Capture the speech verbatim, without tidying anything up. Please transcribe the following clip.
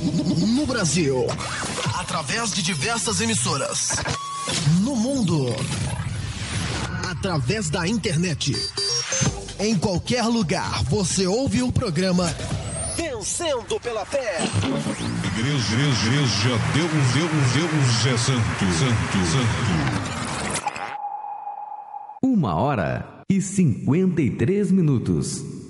No Brasil, através de diversas emissoras. No mundo, através da internet. Em qualquer lugar, você ouve o programa Vencendo pela Fé. Igreja, igreja, Deus, Deus, Deus é santo, santo, santo. Uma hora e cinquenta e três minutos.